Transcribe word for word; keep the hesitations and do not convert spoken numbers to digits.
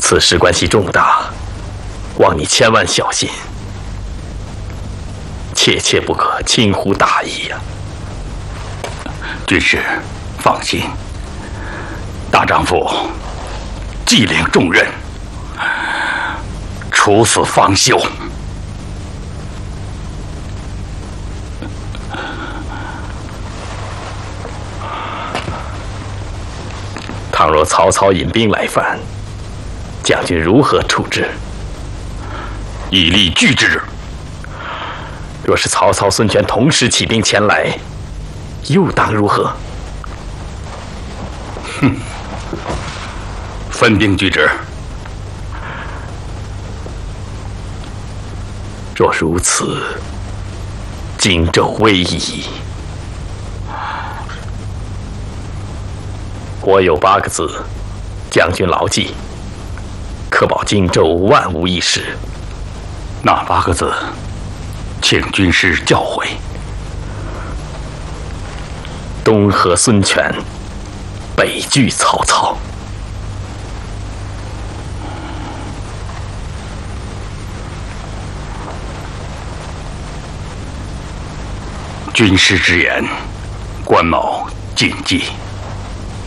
此事关系重大，望你千万小心，切切不可轻忽大意呀、 啊！军师，放心，大丈夫既领重任，处死方休。 倘若曹操引兵来犯，将军如何处置？ 以力拒之。 若是曹操、孙权同时起兵前来，又当如何？ 哼，分兵拒之。 若如此，荆州危矣。我有八个字，将军牢记，可保荆州万无一失。 哪八个字？请军师教诲。 东和孙权，北拒曹操。 军师之言，关某谨记。